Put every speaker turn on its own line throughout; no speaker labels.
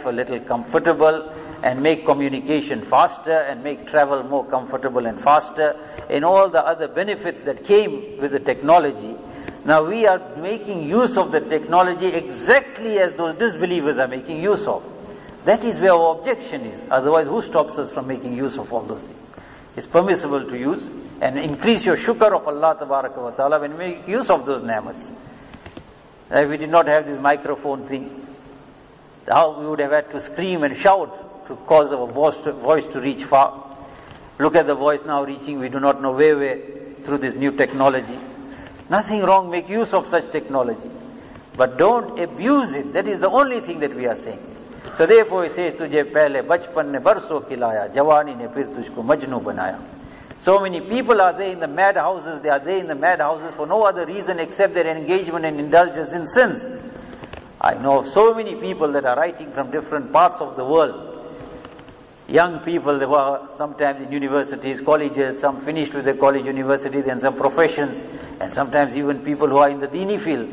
a little comfortable and make communication faster and make travel more comfortable and faster, and all the other benefits that came with the technology. Now we are making use of the technology exactly as those disbelievers are making use of. That is where our objection is. Otherwise, who stops us from making use of all those things? It's permissible to use and increase your shukr of Allah Tabaraka wa Ta'ala when you make use of those ni'mats. If we did not have this microphone thing, how we would have had to scream and shout to cause our voice to reach far. Look at the voice now reaching, we do not know where through this new technology. Nothing wrong, make use of such technology. But don't abuse it. That is the only thing that we are saying. So therefore he says, Tujhe pehle bachpan ne barso khilaya, jawani ne phir tujhko majnu banaya. So many people are there in the madhouses, they are there in the madhouses for no other reason except their engagement and indulgence in sins. I know of so many people that are writing from different parts of the world. Young people, they were sometimes in universities, colleges, some finished with their college, universities, and some professions, and sometimes even people who are in the dini field.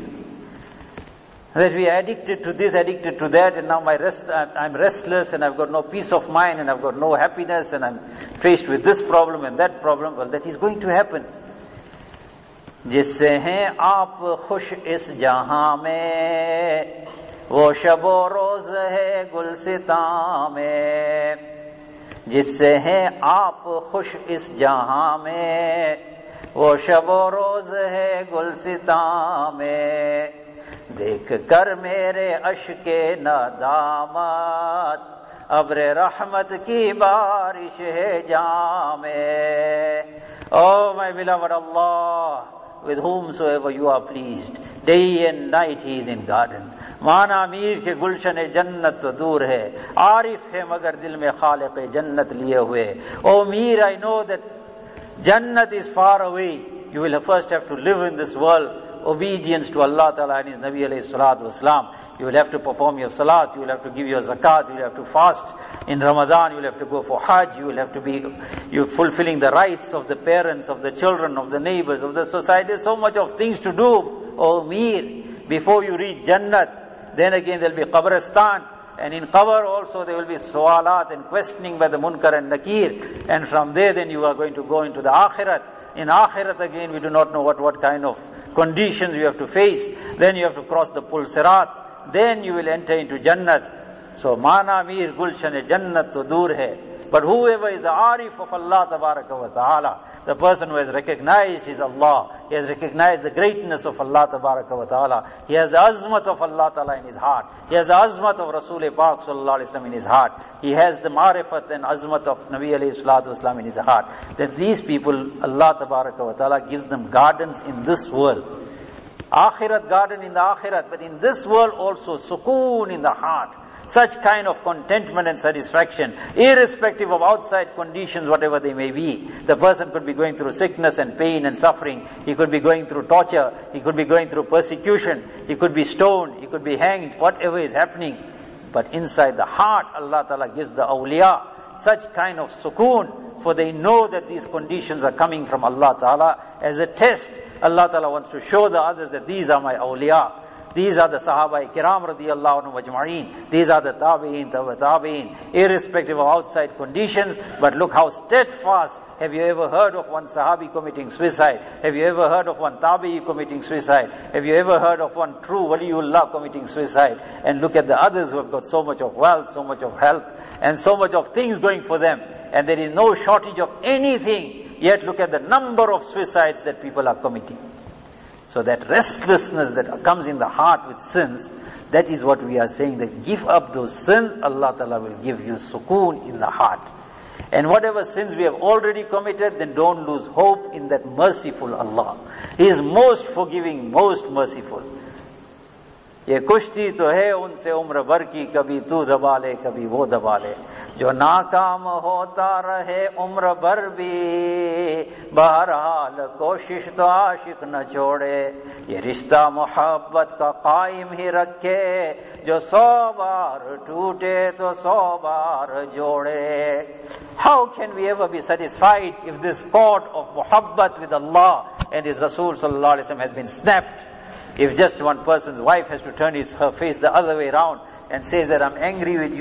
That we are addicted to this, addicted to that, and now I'm restless, and I've got no peace of mind, and I've got no happiness, and I'm faced with this problem and that problem. Well, that is going to happen. जिससे हैं आप खुश इस जहां में, वो शबो रोज है गुलसितां में. जिससे हैं आप खुश इस जहां में, वो शबो रोज है गुलसितां में. देख कर मेरे अश्के नदामत, अब्र रहमत की बारिश है जामे. Oh my beloved Allah, with whomsoever you are pleased, day and night he is in garden. माना मीर के गुलशन जन्नत तो दूर है, आरिफ है मगर दिल में खालिक जन्नत लिए हुए. Oh Mir, I know that Jannat is far away. You will first have to live in this world, obedience to Allah Ta'ala and His Nabi alayhi salatu wasalam. You will have to perform your salat, you will have to give your zakat, you will have to fast in Ramadan, you will have to go for Hajj, you will have to be fulfilling the rights of the parents, of the children, of the neighbors, of the society. There's so much of things to do, oh Mir, before you reach Jannat. Then again there will be Qabristan, and in Qabr also there will be Sawalat and questioning by the Munkar and Nakir, and from there then you are going to go into the Akhirat. In Akhirat again we do not know what kind of conditions you have to face. Then you have to cross the Pul Sirat, then you will enter into Jannat. So Mana Mir Gulshan Jannat to dur hai. But whoever is the Arif of Allah Tabaraka wa Ta'ala, the person who has recognized his Allah, he has recognized the greatness of Allah Tabaraka wa Ta'ala, he has the azmat of Allah Ta'ala in his heart, he has the azmat of Rasul Pak Sallallahu Alaihi Wasallam in his heart, he has the marifat and azmat of Nabi Alayhi Salatu Wasallam in his heart. That these people, Allah Tabaraka wa Ta'ala gives them gardens in this world. Akhirat garden in the Akhirat, but in this world also sukoon in the heart. Such kind of contentment and satisfaction, irrespective of outside conditions, whatever they may be. The person could be going through sickness and pain and suffering. He could be going through torture. He could be going through persecution. He could be stoned. He could be hanged. Whatever is happening. But inside the heart, Allah Ta'ala gives the awliya such kind of sukoon, for they know that these conditions are coming from Allah Ta'ala as a test. Allah Ta'ala wants to show the others that these are my awliya. These are the Sahaba Kiram radiyallahu anhu majma'een. These are the Tabi'een, Tabi'een, irrespective of outside conditions. But look how steadfast. Have you ever heard of one Sahabi committing suicide? Have you ever heard of one Tabi'i committing suicide? Have you ever heard of one true Waliullah committing suicide? And look at the others who have got so much of wealth, so much of health, and so much of things going for them. And there is no shortage of anything. Yet look at the number of suicides that people are committing. So that restlessness that comes in the heart with sins, that is what we are saying, that give up those sins, Allah Ta'ala will give you sukoon in the heart. And whatever sins we have already committed, then don't lose hope in that merciful Allah. He is most forgiving, most merciful. ये कुश्ती तो है उनसे उम्र भर की, कभी तू दबा ले कभी वो दबा ले, जो नाकाम होता रहे उम्र भर भी, बहरहाल कोशिश तो आशिक न छोड़े, ये रिश्ता मोहब्बत का कायम ही रखे, जो 100 बार टूटे तो 100 बार जोड़े. How can we ever be satisfied if this cord of muhabbat with Allah and His Rasul Sallallahu Alaihi Wasallam has been snapped? If just one person's wife has to turn her face the other way around and says that I'm angry with you,